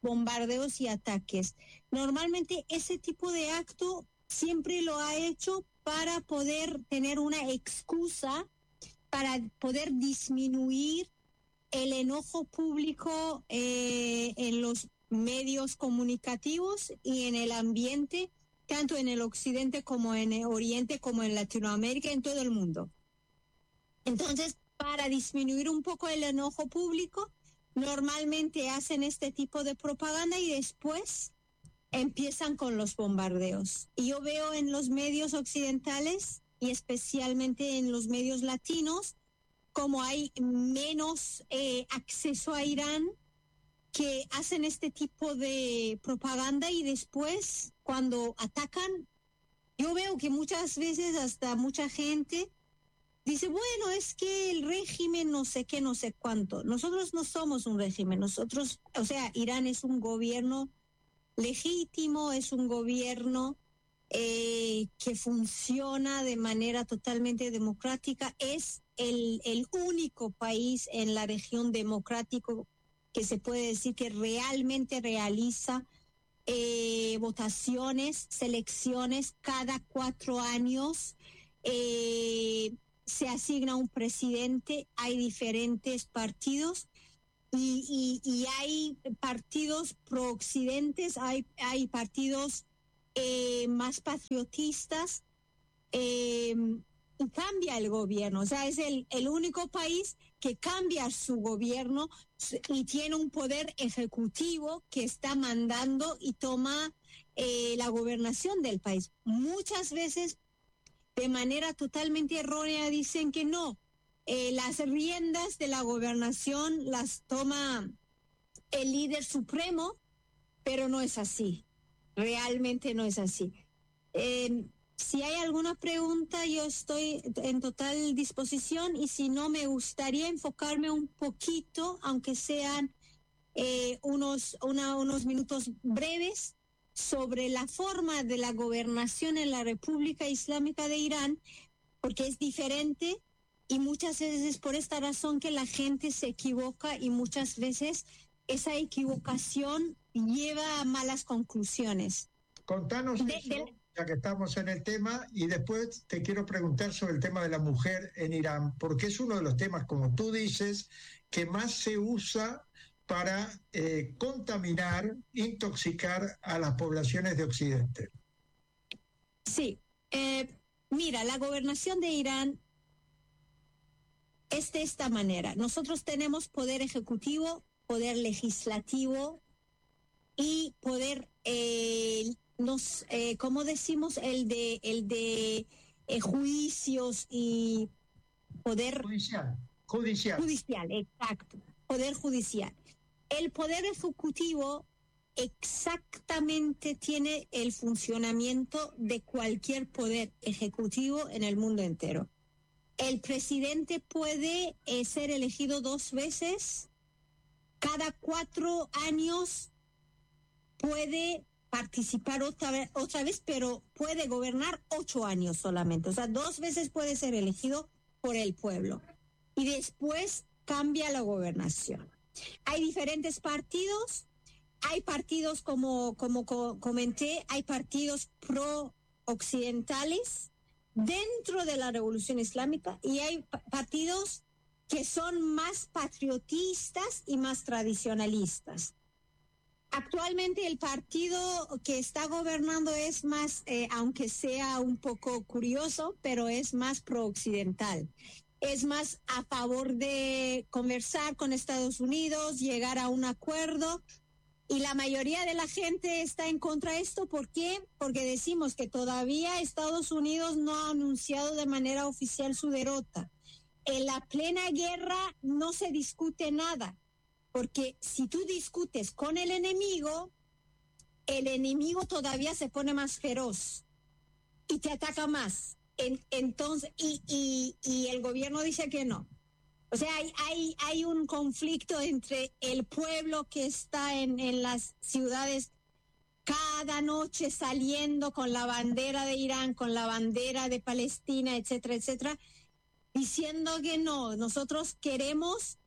bombardeos y ataques. Normalmente ese tipo de acto siempre lo ha hecho para poder tener una excusa, para poder disminuir el enojo público en los medios comunicativos y en el ambiente, tanto en el occidente como en el oriente, como en Latinoamérica, en todo el mundo. Entonces, para disminuir un poco el enojo público, normalmente hacen este tipo de propaganda y después empiezan con los bombardeos. Y yo veo en los medios occidentales y especialmente en los medios latinos, como hay menos acceso a Irán, que hacen este tipo de propaganda y después cuando atacan, yo veo que muchas veces hasta mucha gente dice, bueno, es que el régimen no sé qué, no sé cuánto. Nosotros no somos un régimen, nosotros, o sea, Irán es un gobierno legítimo, es un gobierno que funciona de manera totalmente democrática, es el único país en la región democrático que se puede decir que realmente realiza votaciones, selecciones cada 4 años. Se asigna un presidente, hay diferentes partidos y hay partidos pro-occidentes, hay partidos más patriotistas, y cambia el gobierno. O sea, es el único país que cambia su gobierno y tiene un poder ejecutivo que está mandando y toma la gobernación del país. Muchas veces, de manera totalmente errónea, dicen que no, las riendas de la gobernación las toma el líder supremo, pero no es así. Realmente no es así. Si hay alguna pregunta, yo estoy en total disposición y si no, me gustaría enfocarme un poquito, aunque sean unos minutos breves, sobre la forma de la gobernación en la República Islámica de Irán, porque es diferente y muchas veces es por esta razón que la gente se equivoca y muchas veces esa equivocación lleva a malas conclusiones. Contanos eso, ya que estamos en el tema, y después te quiero preguntar sobre el tema de la mujer en Irán, porque es uno de los temas, como tú dices, que más se usa para contaminar, intoxicar a las poblaciones de Occidente. Sí, mira, la gobernación de Irán es de esta manera. Nosotros tenemos poder ejecutivo, poder legislativo y poder, ¿cómo decimos? El de juicios y poder judicial, exacto, poder judicial. El poder ejecutivo exactamente tiene el funcionamiento de cualquier poder ejecutivo en el mundo entero. El presidente puede ser elegido 2 veces, cada 4 años puede participar otra vez, pero puede gobernar 8 años solamente. O sea, 2 veces puede ser elegido por el pueblo. Y después cambia la gobernación. Hay diferentes partidos. Hay partidos, como comenté, hay partidos pro-occidentales dentro de la Revolución Islámica y hay partidos que son más patriotistas y más tradicionalistas. Actualmente el partido que está gobernando es más, aunque sea un poco curioso, pero es más pro-occidental. Es más a favor de conversar con Estados Unidos, llegar a un acuerdo. Y la mayoría de la gente está en contra de esto. ¿Por qué? Porque decimos que todavía Estados Unidos no ha anunciado de manera oficial su derrota. En la plena guerra no se discute nada, porque si tú discutes con el enemigo todavía se pone más feroz y te ataca más. Entonces, y el gobierno dice que no. O sea, hay un conflicto entre el pueblo que está en las ciudades cada noche saliendo con la bandera de Irán, con la bandera de Palestina, etcétera, etcétera, diciendo que no, nosotros queremos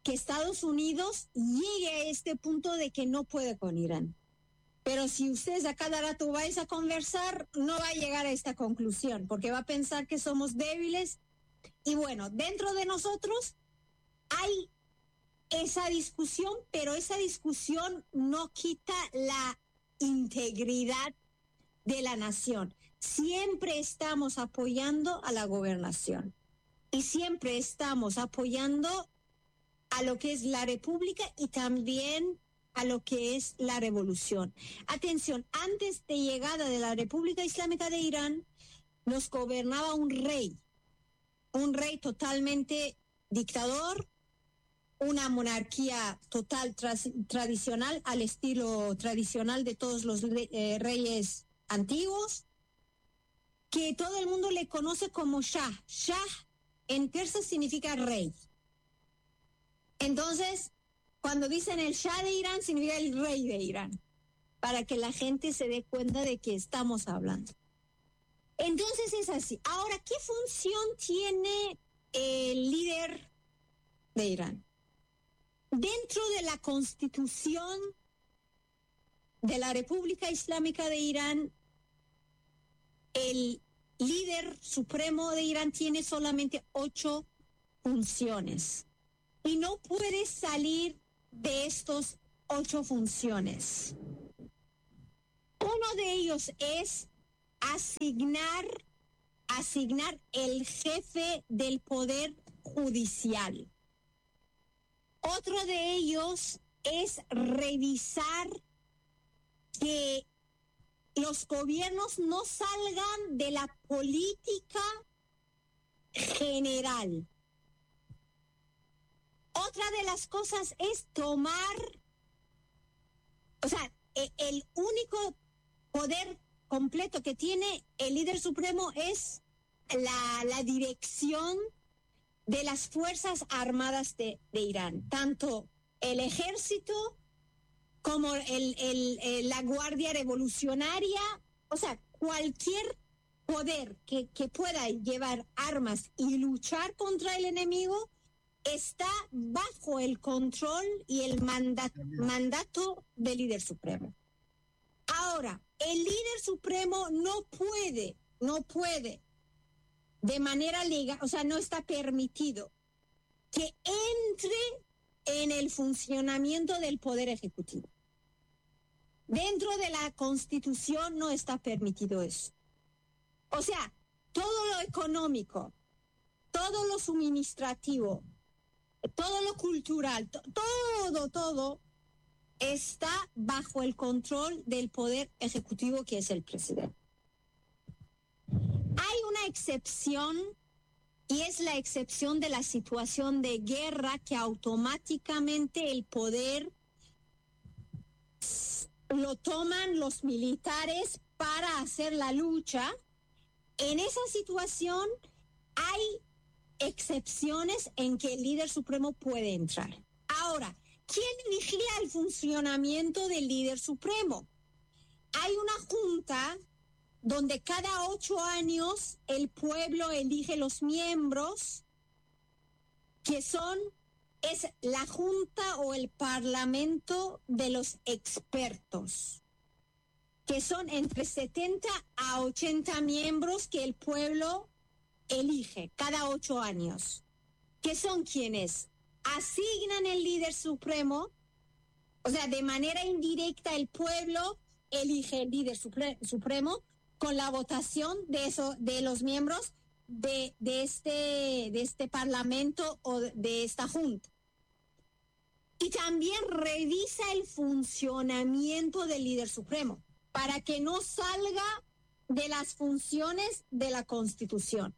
que Estados Unidos llegue a este punto de que no puede con Irán. Pero si ustedes a cada rato vais a conversar, no va a llegar a esta conclusión, porque va a pensar que somos débiles. Y bueno, dentro de nosotros hay esa discusión, pero esa discusión no quita la integridad de la nación. Siempre estamos apoyando a la gobernación y siempre estamos apoyando a lo que es la república y también a lo que es la revolución. Atención, antes de llegada de la República Islámica de Irán, nos gobernaba un rey totalmente dictador, una monarquía total tradicional, al estilo tradicional de todos los reyes antiguos, que todo el mundo le conoce como Shah. Shah en persa significa rey. Entonces, cuando dicen el Shah de Irán, significa el rey de Irán, para que la gente se dé cuenta de qué estamos hablando. Entonces es así. Ahora, ¿qué función tiene el líder de Irán? Dentro de la Constitución de la República Islámica de Irán, el líder supremo de Irán tiene solamente 8 funciones y no puede salir de estos 8 funciones. Uno de ellos es asignar el jefe del poder judicial. Otro de ellos es revisar que los gobiernos no salgan de la política general. Otra de las cosas es el único poder completo que tiene el líder supremo es la dirección de las Fuerzas Armadas de Irán, tanto el ejército como la Guardia Revolucionaria, o sea, cualquier poder que pueda llevar armas y luchar contra el enemigo está bajo el control y el mandato del líder supremo. Ahora, el líder supremo no puede de manera legal, o sea, no está permitido que entre en el funcionamiento del poder ejecutivo. Dentro de la Constitución no está permitido eso. O sea, todo lo económico, todo lo suministrativo, todo lo cultural, todo está bajo el control del poder ejecutivo, que es el presidente. Hay una excepción, y es la excepción de la situación de guerra, que automáticamente el poder lo toman los militares para hacer la lucha. En esa situación hay excepciones en que el líder supremo puede entrar. Ahora, ¿quién vigila el funcionamiento del líder supremo? Hay una junta donde cada 8 años el pueblo elige los miembros, que es la junta o el parlamento de los expertos, que son entre 70 a 80 miembros que el pueblo elige cada 8 años, que son quienes asignan el líder supremo. O sea, de manera indirecta el pueblo elige el líder supremo con la votación de los miembros de este parlamento o de esta junta. Y también revisa el funcionamiento del líder supremo para que no salga de las funciones de la Constitución,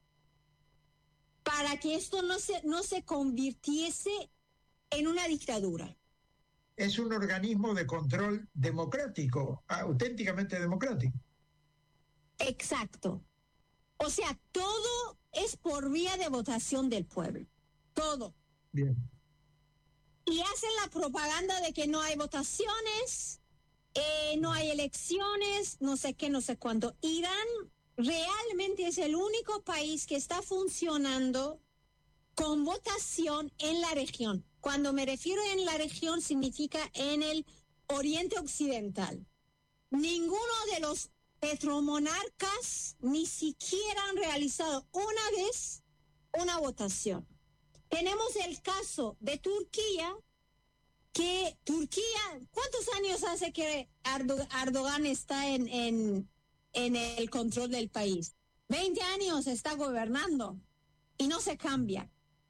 para que esto no se convirtiese en una dictadura. Es un organismo de control democrático, auténticamente democrático. Exacto. O sea, todo es por vía de votación del pueblo. Todo. Bien. Y hacen la propaganda de que no hay votaciones, no hay elecciones, no sé qué, no sé cuánto. Irán realmente es el único país que está funcionando con votación en la región. Cuando me refiero en la región, significa en el Oriente Occidental. Ninguno de los petromonarcas ni siquiera han realizado una vez una votación. Tenemos el caso de Turquía, ¿cuántos años hace que Erdogan está en el control del país? 20 años está gobernando y no se cambia.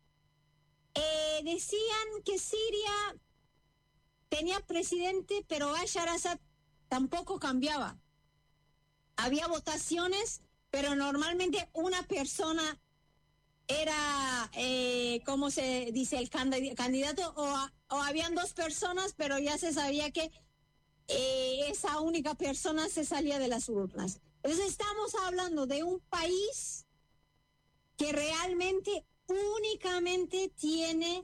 Decían que Siria tenía presidente, pero Bashar al-Assad tampoco cambiaba. Había votaciones, pero normalmente una persona era, ¿cómo se dice? El candidato, o habían dos personas, pero ya se sabía que esa única persona se salía de las urnas. Entonces estamos hablando de un país que realmente únicamente tiene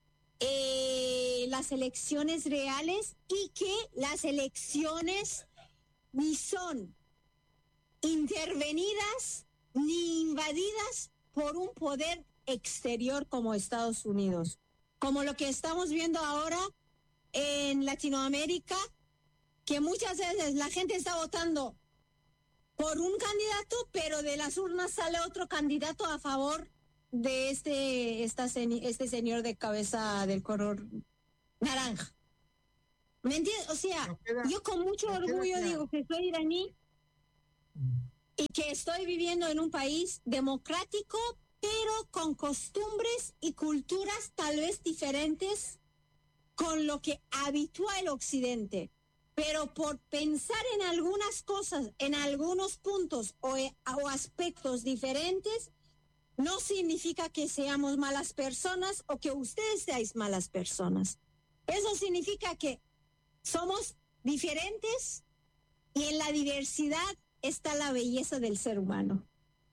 las elecciones reales, y que las elecciones ni son intervenidas ni invadidas por un poder exterior como Estados Unidos, como lo que estamos viendo ahora en Latinoamérica, que muchas veces la gente está votando por un candidato, pero de las urnas sale otro candidato a favor de este señor de cabeza del color naranja. ¿Me entiendes? O sea, yo con mucho orgullo digo que soy iraní y que estoy viviendo en un país democrático, pero con costumbres y culturas tal vez diferentes con lo que habitúa el Occidente. Pero por pensar en algunas cosas, en algunos puntos o aspectos diferentes, no significa que seamos malas personas o que ustedes seáis malas personas. Eso significa que somos diferentes y en la diversidad está la belleza del ser humano.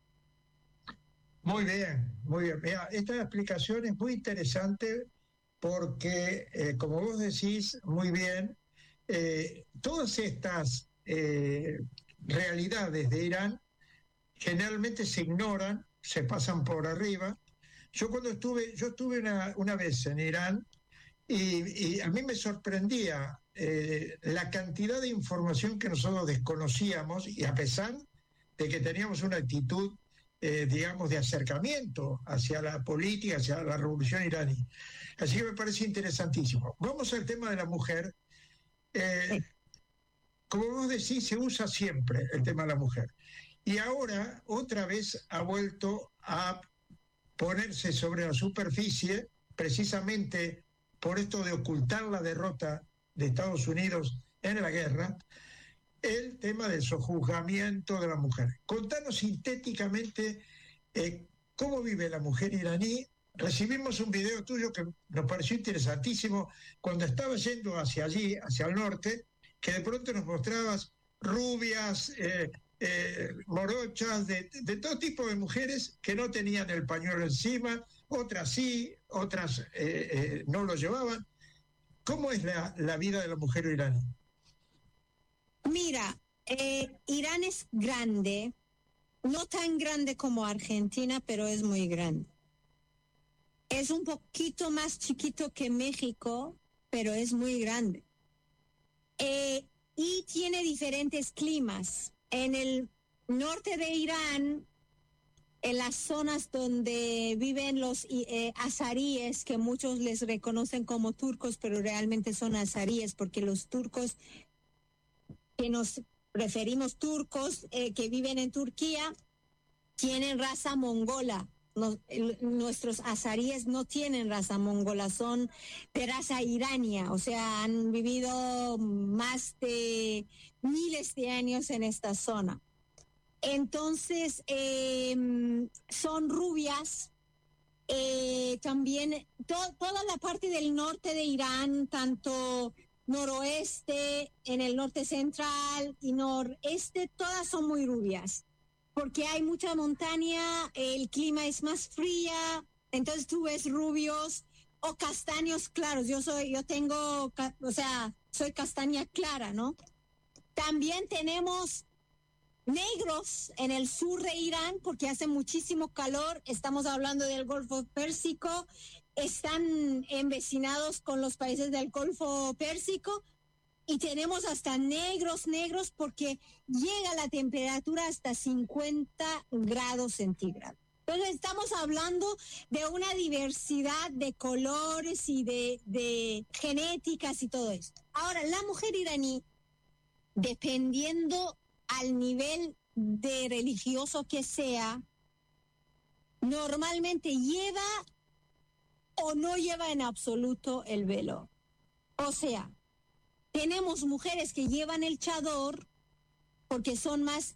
Muy bien, muy bien. Mira, esta explicación es muy interesante porque, como vos decís muy bien, todas estas realidades de Irán generalmente se ignoran, se pasan por arriba. Yo estuve una vez en Irán y a mí me sorprendía la cantidad de información que nosotros desconocíamos, y a pesar de que teníamos una actitud, digamos, de acercamiento hacia la política, hacia la revolución iraní. Así que me parece interesantísimo. Vamos al tema de la mujer. Como vos decís, se usa siempre el tema de la mujer. Y ahora, otra vez, ha vuelto a ponerse sobre la superficie, precisamente por esto de ocultar la derrota de Estados Unidos en la guerra, el tema del sojuzgamiento de la mujer. Contanos sintéticamente cómo vive la mujer iraní. Recibimos un video tuyo que nos pareció interesantísimo cuando estaba yendo hacia allí, hacia el norte, que de pronto nos mostrabas rubias, morochas, de todo tipo de mujeres que no tenían el pañuelo encima, otras sí, otras no lo llevaban. ¿Cómo es la vida de la mujer iraní? Mira, Irán es grande, no tan grande como Argentina, pero es muy grande. Es un poquito más chiquito que México, pero es muy grande. Y tiene diferentes climas. En el norte de Irán, en las zonas donde viven los azaríes, que muchos les reconocen como turcos, pero realmente son azaríes, porque los turcos, que nos referimos turcos, que viven en Turquía, tienen raza mongola. Nuestros azaríes no tienen raza mongola, son de raza irania, o sea, han vivido más de miles de años en esta zona. Entonces, son rubias. También toda la parte del norte de Irán, tanto noroeste, en el norte central y noreste, todas son muy rubias, porque hay mucha montaña, el clima es más fría, entonces tú ves rubios o castaños claros. Soy castaña clara, ¿no? También tenemos negros en el sur de Irán, porque hace muchísimo calor, estamos hablando del Golfo Pérsico, están envecinados con los países del Golfo Pérsico, y tenemos hasta negros porque llega la temperatura hasta 50 grados centígrados. Entonces estamos hablando de una diversidad de colores y de genéticas y todo esto. Ahora, la mujer iraní, dependiendo al nivel de religioso que sea, normalmente lleva o no lleva en absoluto el velo. O sea, tenemos mujeres que llevan el chador porque son más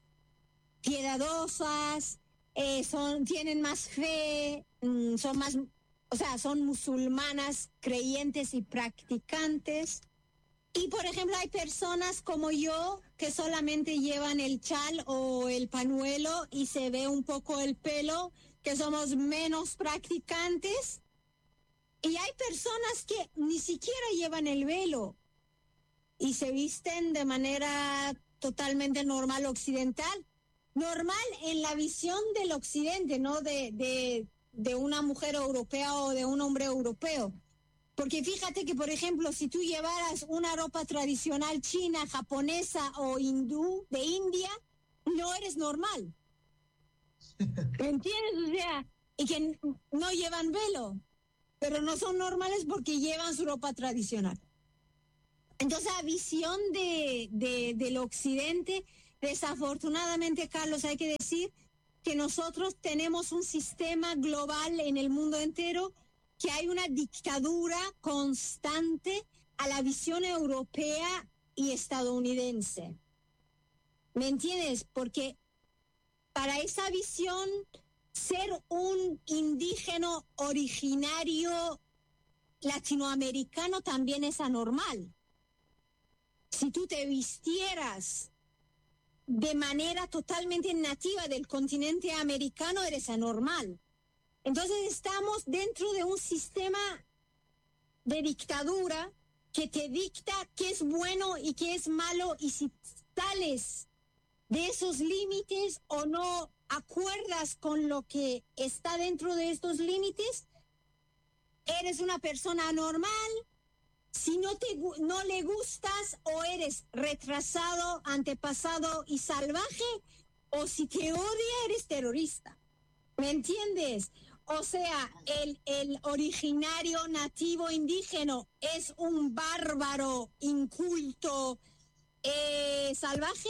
piadosas, tienen más fe, son más, o sea, son musulmanas creyentes y practicantes. Y, por ejemplo, hay personas como yo que solamente llevan el chal o el pañuelo y se ve un poco el pelo, que somos menos practicantes. Y hay personas que ni siquiera llevan el velo y se visten de manera totalmente normal occidental. Normal en la visión del occidente, no de una mujer europea o de un hombre europeo. Porque fíjate que, por ejemplo, si tú llevaras una ropa tradicional china, japonesa o hindú de India, no eres normal. ¿Me entiendes? O sea, y que no llevan velo, pero no son normales porque llevan su ropa tradicional. Entonces, la visión del occidente, desafortunadamente, Carlos, hay que decir que nosotros tenemos un sistema global en el mundo entero, que hay una dictadura constante a la visión europea y estadounidense. ¿Me entiendes? Porque para esa visión, ser un indígena originario latinoamericano también es anormal. Si tú te vistieras de manera totalmente nativa del continente americano, eres anormal. Entonces estamos dentro de un sistema de dictadura que te dicta qué es bueno y qué es malo, y si sales de esos límites o no acuerdas con lo que está dentro de estos límites, eres una persona anormal. Si no le gustas, o eres retrasado, antepasado y salvaje, o si te odia, eres terrorista. ¿Me entiendes? O sea, el originario nativo indígena es un bárbaro, inculto, salvaje.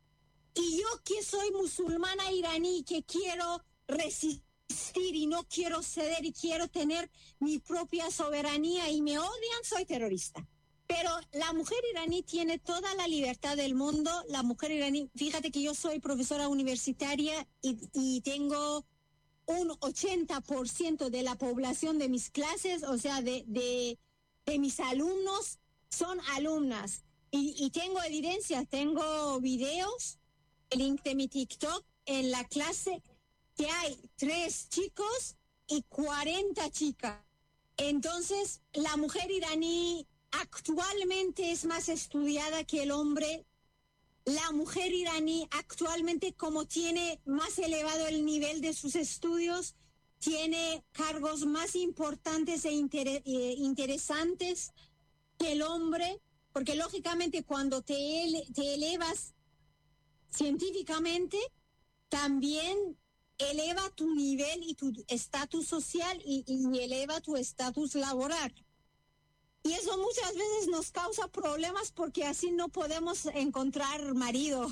Y yo, que soy musulmana iraní, que quiero resistir y no quiero ceder y quiero tener mi propia soberanía y me odian, soy terrorista. Pero la mujer iraní tiene toda la libertad del mundo. La mujer iraní, fíjate que yo soy profesora universitaria y tengo un 80% de la población de mis clases, o sea, de mis alumnos, son alumnas. Y tengo evidencia, tengo videos, el link de mi TikTok, en la clase que hay 3 chicos y 40 chicas. Entonces, la mujer iraní actualmente es más estudiada que el hombre. La mujer iraní actualmente, como tiene más elevado el nivel de sus estudios, tiene cargos más importantes e interesantes que el hombre, porque lógicamente cuando te elevas científicamente, también eleva tu nivel y tu estatus social y eleva tu estatus laboral. Y eso muchas veces nos causa problemas, porque así no podemos encontrar marido,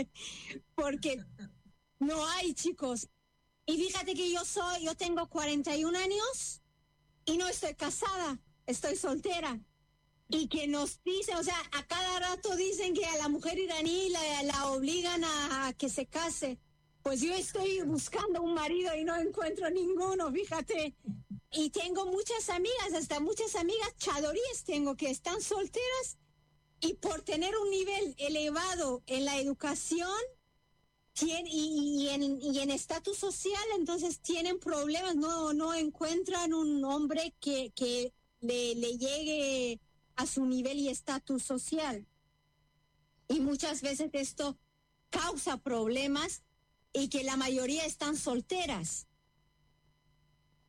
porque no hay, chicos. Y fíjate que yo tengo 41 años y no estoy casada, estoy soltera. Y que nos dicen, o sea, a cada rato dicen que a la mujer iraní la obligan a que se case. Pues yo estoy buscando un marido y no encuentro ninguno, fíjate. Y tengo muchas amigas, hasta muchas amigas chadoríes tengo, que están solteras, y por tener un nivel elevado en la educación y en estatus social, entonces tienen problemas, no encuentran un hombre que le llegue a su nivel y estatus social. Y muchas veces esto causa problemas, y que la mayoría están solteras.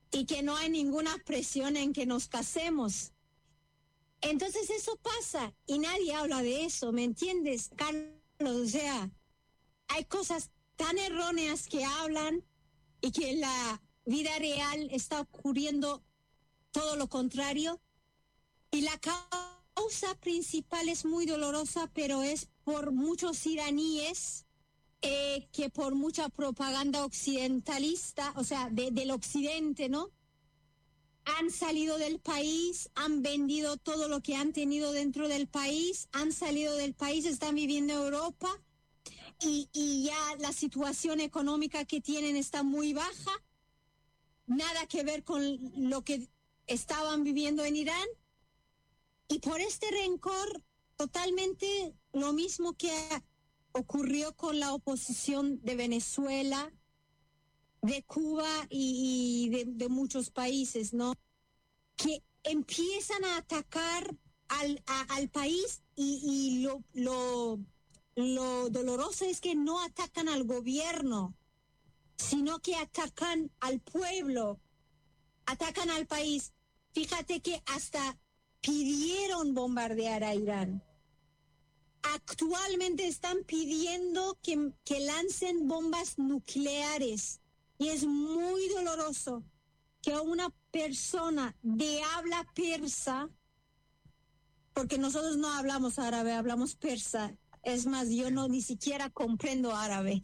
y que no hay ninguna presión en que nos casemos. Entonces eso pasa y nadie habla de eso, ¿me entiendes, Carlos? O sea, hay cosas tan erróneas que hablan y que en la vida real está ocurriendo todo lo contrario. Y la causa principal es muy dolorosa, pero es por muchos iraníes que por mucha propaganda occidentalista, o sea, del occidente, ¿no? Han salido del país, han vendido todo lo que han tenido dentro del país, han salido del país, están viviendo en Europa y ya la situación económica que tienen está muy baja, nada que ver con lo que estaban viviendo en Irán. Y por este rencor, totalmente lo mismo que ocurrió con la oposición de Venezuela, de Cuba y de muchos países, ¿no? Que empiezan a atacar al país y lo doloroso es que no atacan al gobierno, sino que atacan al pueblo, atacan al país. Fíjate que hasta pidieron bombardear a Irán. Actualmente están pidiendo que lancen bombas nucleares. Y es muy doloroso que una persona de habla persa, porque nosotros no hablamos árabe, hablamos persa. Es más, yo ni siquiera comprendo árabe.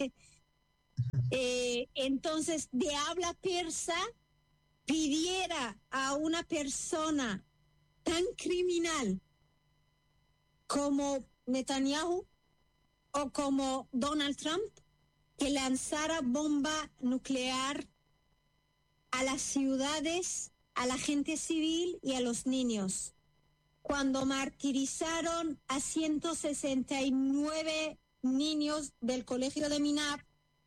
Entonces, de habla persa, pidiera a una persona tan criminal como Netanyahu o como Donald Trump que lanzara bomba nuclear a las ciudades, a la gente civil y a los niños. Cuando martirizaron a 169 niños del colegio de Minab,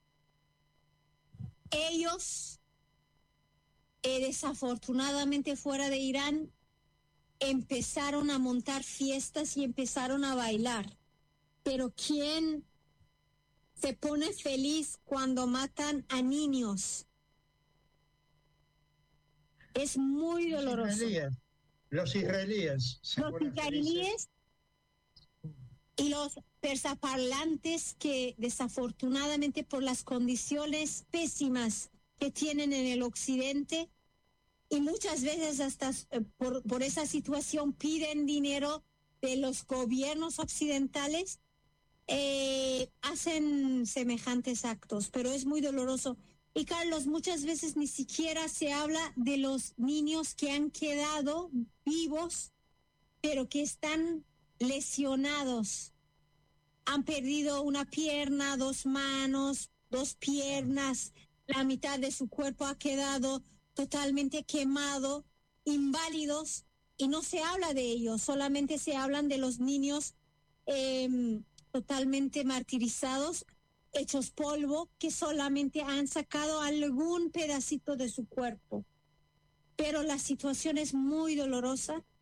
ellos, desafortunadamente fuera de Irán, empezaron a montar fiestas y empezaron a bailar. Pero ¿quién se pone feliz cuando matan a niños? Es muy doloroso. Los israelíes y los persaparlantes que desafortunadamente por las condiciones pésimas que tienen en el occidente y muchas veces hasta por esa situación piden dinero de los gobiernos occidentales, hacen semejantes actos, pero es muy doloroso. Y Carlos, muchas veces ni siquiera se habla de los niños que han quedado vivos, pero que están lesionados. Han perdido una pierna, 2 manos, 2 piernas, la mitad de su cuerpo ha quedado totalmente quemado, inválidos, y no se habla de ellos, solamente se hablan de los niños totalmente martirizados, hechos polvo, que solamente han sacado algún pedacito de su cuerpo. Pero la situación es muy dolorosa